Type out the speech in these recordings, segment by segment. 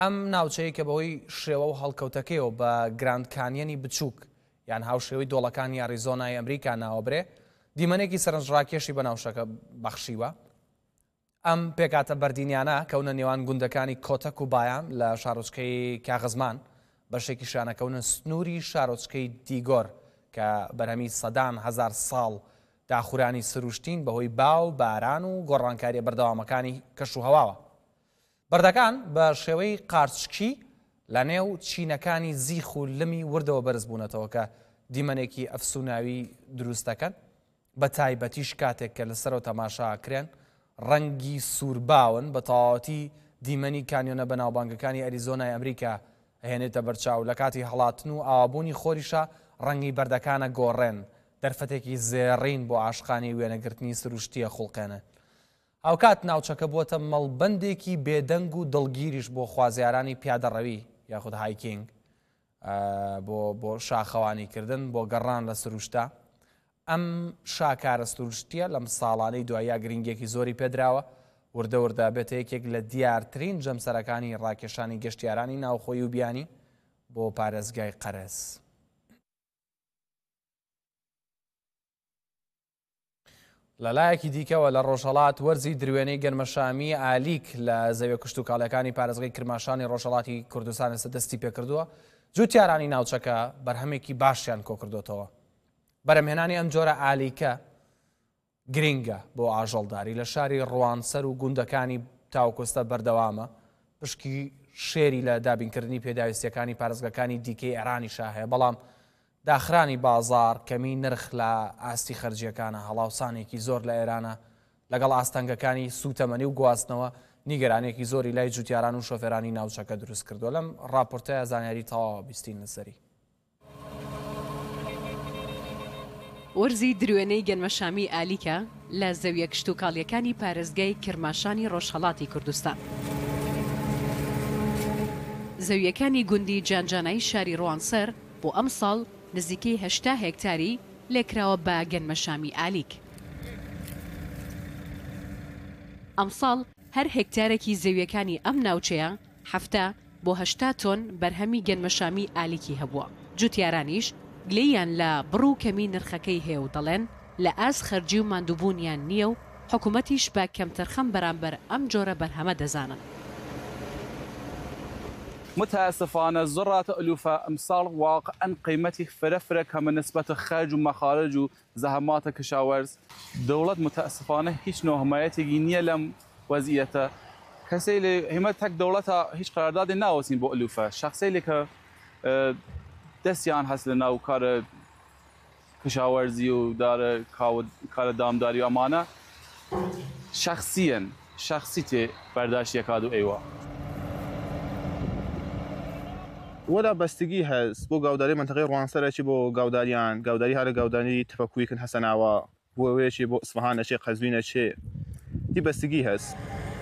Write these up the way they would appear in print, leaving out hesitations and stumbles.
ئەم ناوچەیە کە بەهۆی شێوە و هەڵکەوتەکەیەوە بە گراند کانیەنی بچووک یان هاوشێوەی دۆڵەکانی ئاریزۆنای ئەمریکا ناوەبرێ دیمەنێکی سەرنجڕاکێشی بە ناوچەکە بەخشیوە. ئەم پێکاتە بەردینیانە کەونە نێوان گوندەکانی کۆتەک و بایام لە شارۆچکەی کاغزمان بەشێکی شانەکەونە سنووری شارۆچکەی دیگۆر کە بەرهەمی سەدان هەزار ساڵ داخورانی سروشتین بەهۆی باو باران و گۆڕانکاریە بەردەوامەکانی کەش و هەواوە. بەردەکان بە شێوەی قارچکی لە نێو چینەکانی زیخ و لمی وردەوە بەرز بوونەتەوە کە دیمەنێکی ئەفسوناوی دروستەکەن بە تایبەتیش کاتێک کە لەسەرەوە تەماشاکرێن ڕەنگی سوورباون بە تەواوەتی دیمەنی کانیۆنە بەناوبانگەکانی ئەریزۆنای ئەمریکا هێنێتە بەرچاو لە کاتی هەڵاتن و ئاوابوونی خۆریشە ڕەنگی بەردەکانە گۆڕێن دەرفەتێکی زێڕین بۆ عاشقانی وێنەگرتنی سروشتیە خوڵقێنە. ئەوکات ناوچەکە بووەتە مەڵبەندێکی بێدەنگ و دڵگیریش بۆ خوازیارانی پیادەڕەوی یاخود هایکینگ بۆ شاخەوانیکردن بۆ گەڕان لە سروشتە. ئەم شاکارە سروشتیە لەم ساڵانەی دوایە گرنگێکی زۆری پێدراوە وردە وردە بێتە یەکێک لە دیارترین جەمسەرەکانی ڕاکێشانی گەشتیارانی ناوخۆی و بیانی بۆ پارێزگای قەرەز. لەلایەکی دیکەوە لە ڕۆژهەڵات وەرزی دروێنەی گەنمەشامی ئالیک لە زەویە کشت و کاڵەکانی پارێزگای کرماشانی ڕۆژهەڵاتی کوردستان ئێستا دەستی پێکردووە. جوتیارانی ناوچەکە بەرهەمێکی باشیان کۆکردوتەوە. بەرەمهێنانی ئەم جۆرە ئالیکە گرینگە بۆ ئاژەڵداری لە شاری ڕوانسەر و گوندەکانی تاوکۆستە بەردەوامە پشکی شێری لە دابینکردنی پێداویستیەکانی پارێزگەکانی دیکەی ئێرانیشا هەیە، بەڵام داخرانی بازار کەمی نرخ لە ئاستی خەرجیەکانە هەڵاوسانێکی زۆر لە ئێرانە لەگەڵ ئاستەنگەکانی سوتەمەنی و گواستنەوە نیگەرانێکی زۆری لای جوتیاران و شۆفێرانی ناوچەکە دروست کردووە. لەم ڕاپۆرتەیە زانیاری تەواو بیستین لەسەری. وەرزی درێنەی گەنمەشامی ئالیکە لە زەویە کشت و کاڵیەکانی پارێزگای کرماشانی ڕۆژهەڵاتی کوردستان. زەویەکانی گوندی جانجانایی شاری ڕوانسەر بۆ ئەم ساڵ نزیکەی 80 هێکتاری لێکراوە بە گەنمەشامی ئالیک. ئەم ساڵ هەر هێکتارێکی زەویەکانی ئەم ناوچەیە 7 بۆ 80 تۆن بەرهەمی گەنمەشامی ئالیکی هەبووە. جوتیارانیش گلەیان لە بڕ و کەمی نرخەکەی هەیە و دەڵێن لە ئاز خەرجی و ماندووبوونیان نییە و حکوومەتیش بە کەمتەرخەم بەرامبەر ئەم جۆرە بەرهەمە دەزانن. متاسفانة ذرة ألوفة أمثال واقعا قيمتي فرفرة كما نسبة خارج ومخارج وزهمات كشاورز دولة متاسفانة هيش نوع حمايتي جينية لم وزيته كسي اللي همتك دولتها هيش قرارداد ناوسين بو ألوفة شخصي اللي ك دستيان حسلنا وكار كشاورزي ودار كار دامداري وأمانة شخصيتي برداشت يكادو أيوة ولا بەستگی هەست بۆ گاوداری منتەقەی ڕوانسەرێکی بۆ گاوداریان گاوداری هەرە گاودانی تفەکویکن هەسەناوە بۆ وێکی بۆ ئسفەهانەچێ قەزوینەچێ دی بەستگی هەست.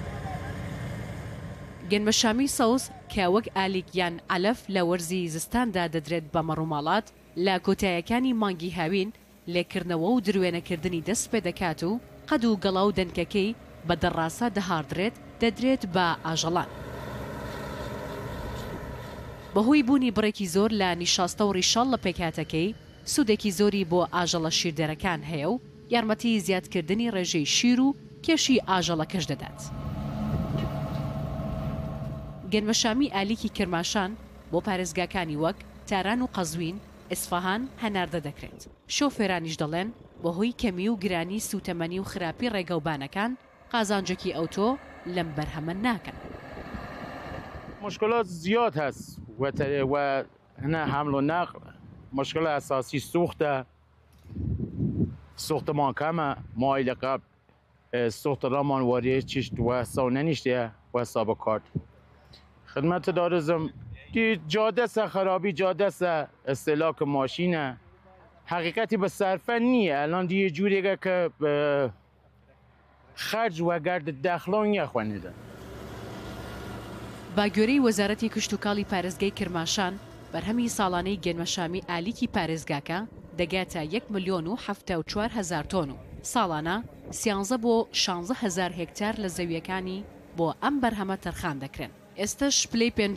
گەنمەشامی سەوز کە وەک ئالیکیان ئەلەف لە وەرزی زستاندا دەدرێت بە مەڕووماڵات لە کۆتاییەکانی مانگی هاوین لێکردنەوە و درێنەکردنی دەست پێ دەکات و قەد و گەڵا و دەنکەکەی بە دەڕاسە دەهاردرێت دەدرێت بە ئاژەڵان. بەهۆی بوونی بڕێکی زۆر لە نیشاستە و ڕیشاڵ لە پێکاتەکەی سوودێکی زۆری بۆ ئاژەڵە شیردەرەکان هەیە و یارمەتی زیادکردنی ڕێژەی شیر و کێشی ئاژەڵەکەش دەدات. گەنمەشامی ئالیکی کرماشان بۆ پارێزگاکانی وەک تاران و قەزوین ئیسفەهان هەناردە دەکرێت. شۆفێرانیش دەڵێن بەهۆی کەمی و گرانی سوتەمەنی و خراپی ڕێگەوبانەکان قازانجێکی ئەوتۆ لەم بەرهەمە ناکەن. مشكلات زياد هست وهنا حمل ونقل مشكلة أساسي سوختمان كما مايل قبل سوخت رامان واريه چشت و سوننشته و سابقات خدمت دارزم دي جاده خرابي جاده استهلاک ماشینه حقیقتی به صرفه نیه الان دیگه جوریه که خرج و گرد دخلان یخوانیده. باگوێرەی وەزارەتی کشت و کاڵی پارێزگای کرماشان بەرهەمی ساڵانەی گەنمەشامی ئالیکی پارێزگاکە دەگاتە 1,074,000 تۆن و ساڵانە 13 بۆ 16,000 هێکتار لە زەویەکانی بۆ ئەم بەرهەمە تەرخان دەکرێن. ئێستش پلەی